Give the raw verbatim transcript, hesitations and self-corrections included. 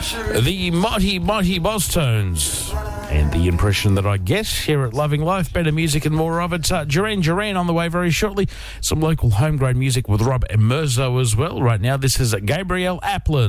the Mighty Mighty Boss Tones. And the impression that I get here at Loving Life, better music and more of it. Uh, Duran Duran on the way very shortly. Some local homegrown music with Rob Emerzo as well. Right now, this is Gabriel Applin.